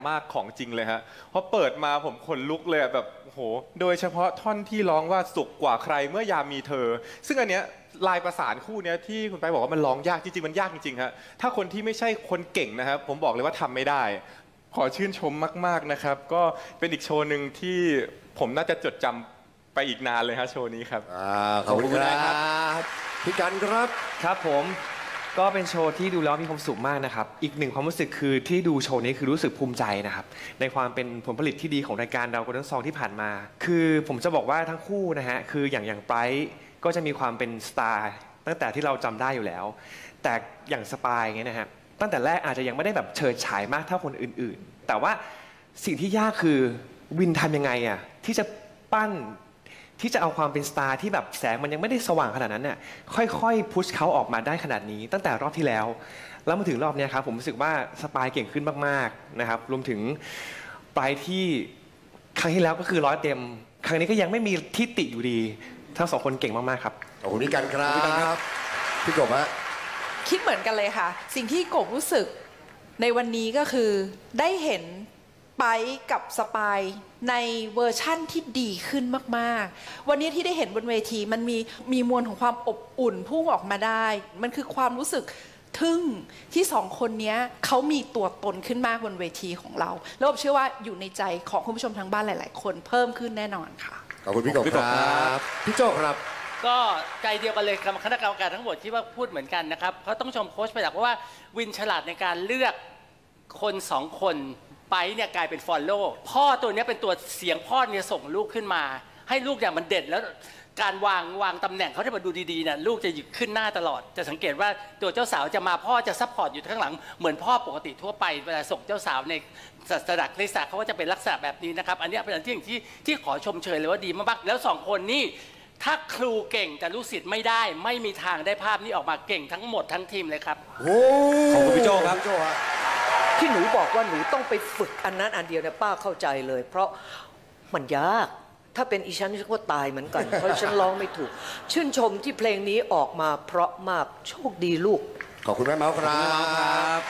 มากของจริงเลยฮะพอเปิดมาผมขนลุกเลยแบบโหโดยเฉพาะท่อนที่ร้องว่าสุขกว่าใครเมื่อยามมีเธอซึ่งอันเนี้ยลายประสานคู่เนี้ยที่คุณไปบอกว่ามันร้องยากจริงๆมันยากจริงๆฮะถ้าคนที่ไม่ใช่คนเก่งนะครับผมบอกเลยว่าทำไม่ได้ขอชื่นชมมากๆนะครับก็เป็นอีกโชว์หนึ่งที่ผมน่าจะจดจำไปอีกนานเลยฮะโชว์นี้ครับขอบคุณครับพี่กันครับครับผมก็เป็นโชว์ที่ดูแล้วมีความสุขมากนะครับอีกหนึ่งความรู้สึกคือที่ดูโชว์นี้คือรู้สึกภูมิใจนะครับในความเป็นผลผลิตที่ดีของรายการเราGolden Songที่ผ่านมาคือผมจะบอกว่าทั้งคู่นะฮะคืออย่างไบรท์ก็จะมีความเป็นสไตล์ตั้งแต่ที่เราจำได้อยู่แล้วแต่อย่างสปายเงี้ยนะฮะตั้งแต่แรกอาจจะยังไม่ได้แบบเฉิดฉายมากเท่าคนอื่นๆแต่ว่าสิ่งที่ยากคือวินทำยังไงอ่ะที่จะปั้นที่จะเอาความเป็นสตาร์ที่แบบแสงมันยังไม่ได้สว่างขนาดนั้นเนี่ยค่อยๆพุชเขาออกมาได้ขนาดนี้ตั้งแต่รอบที่แล้วแล้วมาถึงรอบนี้ครับผมรู้สึกว่าสปายเก่งขึ้นมากๆนะครับรวมถึงปลายที่ครั้งที่แล้วก็คือ100 เต็มครั้งนี้ก็ยังไม่มีที่ติอยู่ดีทั้งสองคนเก่งมากๆครับขอบคุณพี่กันครับพี่กบฮะคิดเหมือนกันเลยค่ะสิ่งที่กบรู้สึกในวันนี้ก็คือได้เห็นไปกับสปายในเวอร์ชั่นที่ดีขึ้นมากๆวันนี้ที่ได้เห็นบนเวทีมันมีมวลของความอบอุ่นพุ่งออกมาได้มันคือความรู้สึกทึ่งที่สองคนนี้เขามีตัวตนขึ้นมากบนเวทีของเราแล้วผมเชื่อว่าอยู่ในใจของคุณผู้ชมทางบ้านหลายๆคนเพิ่มขึ้นแน่นอนค่ะขอบคุณพี่กบครับพี่โจ้ครับก็ใจเดียวกันเลยคณะกรรมการทั้งหมดที่ว่าพูดเหมือนกันนะครับเขาต้องชมโค้ชไปเพราะว่าวินฉลาดในการเลือกคน2 คนไปเนี่ยกลายเป็นฟอลโล่พ่อตัวนี้เป็นตัวเสียงพ่อเนี่ยส่งลูกขึ้นมาให้ลูกอย่างมันเด่นแล้วการวางตำแหน่งเขาถ้ามาดูดีๆเนี่ยลูกจะหยิบขึ้นหน้าตลอดจะสังเกตว่าตัวเจ้าสาวจะมาพ่อจะซัพพอร์ตอยู่ข้างหลังเหมือนพ่อปกติทั่วไปเวลาส่งเจ้าสาวในศาสนาคริสต์เขาก็จะเป็นลักษณะแบบนี้นะครับอันนี้เป็นอันที่ขอชมเชยเลยว่าดีมากๆแล้ว2 คนนี่ถ้าครูเก่งแต่ลูกศิษย์ไม่ได้ไม่มีทางได้ภาพนี้ออกมาเก่งทั้งหมดทั้งทีมเลยครับขอบคุณพี่โจ้ครับที่หนูบอกว่าหนูต้องไปฝึกอันนั้นอันเดียวเนี่ยป้าเข้าใจเลย เพราะมันยากถ้าเป็นอีฉันก็ตายเหมือนกัน เพราะฉันร้องไม่ถูกชื่นชมที่เพลงนี้ออกมาเพราะมากโชคดีลูกขอบคุณแม่เมาส์ครับ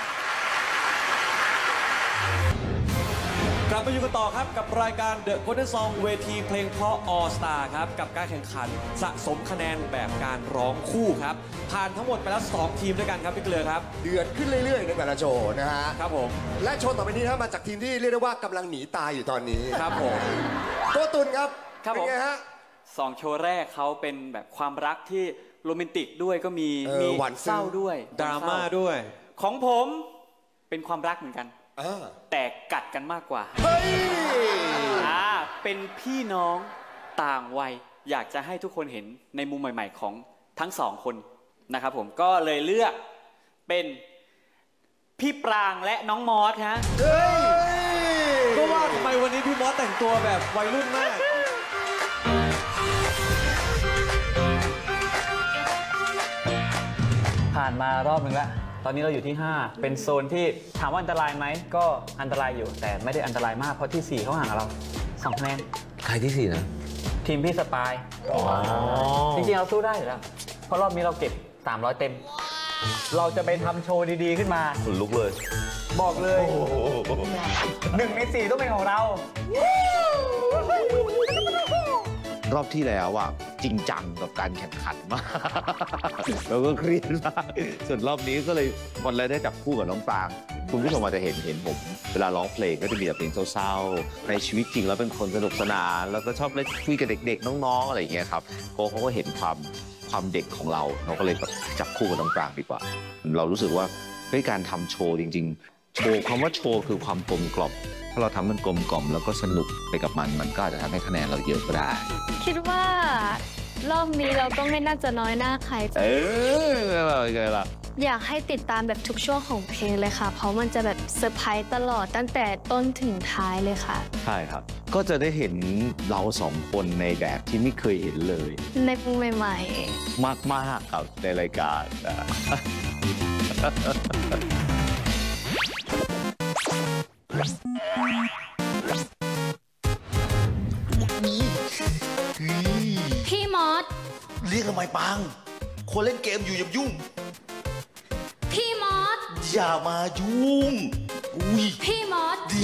กลับมาอยู่กันต่อครับกับรายการ The Golden Song เวทีเพลงเพราะ All Star ครับกับการแข่งขันสะสมคะแนนแบบการร้องคู่ครับผ่านทั้งหมดไปแล้ว2 ทีมด้วยกันครับพี่เกลือครับเดือดขึ้นเรื่อยๆในแต่ละโชว์นะฮะครับผมและโชว์ต่อไปนี้มาจากทีมที่เรียกได้ว่ากำลังหนีตายอยู่ตอนนี้ครับผมตัวตุนครับเป็นไงฮะ2 โชว์แรกเขาเป็นแบบความรักที่โรแมนติกด้วยก็มีหวานเศร้าด้วยดราม่าด้วยของผมเป็นความรักเหมือนกันแต่กัดกันมากกว่าเป็นพี่น้องต่างวัยอยากจะให้ทุกคนเห็นในมุมใหม่ๆของทั้ง2 คนนะครับผมก็เลยเลือกเป็นพี่ปรางและน้องมอสฮะก็ว่าทำไมวันนี้พี่มอสแต่งตัวแบบวัยรุ่นมากผ่านมารอบนึงแล้วตอนนี้เราอยู่ที่5เป็นโซนที่ถามว่าอันตรายไหมก็อันตรายอยู่แต่ไม่ได้อันตรายมากเพราะที่4เขาห่างกับเรา2 คะแนนใครที่4นะทีมพี่สปายจริงๆเราสู้ได้อยู่แล้วเพราะรอบนี้เราเก็บ300 เต็มเราจะไปทำโชว์ดีๆขึ้นมาขนลุกเลยบอกเลย1 ใน 4ต้องเป็นของเรารอบที่แล้วอ่ะจริงจังกับการแข่งขันมากแล้วก็เครียดมากส่วนรอบนี้ก็เลยวันแรกได้จับคู่กับน้องปรางคุณผู้ชมอาจจะเห็นผมเวลาร้องเพลงก็จะมีแต่เพลงเศร้าๆในชีวิตจริงแล้วเป็นคนสนุกสนานแล้วก็ชอบเล่นคุยกับเด็กๆน้องๆอะไรอย่างเงี้ยครับเขาก็เห็นความเด็กของเราก็เลยจับคู่กับน้องปรางดีกว่าเรารู้สึกว่าการทำโชว์จริงๆโชว์คำว่าโชว์คือความกลมกล่อมถ้าเราทำมันกลมกล่อมแล้วก็สนุกไปกับมันก็อาจจะทำให้คะแนนเราเยอะก็ได้คิดว่ารอบนี้เราก็ไม่น่าจะน้อยหน้าใครอะไรอยากให้ติดตามแบบทุกช่วงของเพลงเลยค่ะเพราะมันจะแบบเซอร์ไพรส์ตลอดตั้งแต่ต้นถึงท้ายเลยค่ะใช่ครับก็จะได้เห็นเรา2 คนในแบบที่ไม่เคยเห็นเลยในมุมใหม่ๆมากๆครับในรายการพี่มอสเรียกทำไมปังคนเล่นเกมอยู่อย่ายุ่งพี่มอสอย่ามายุ่งพี่มอส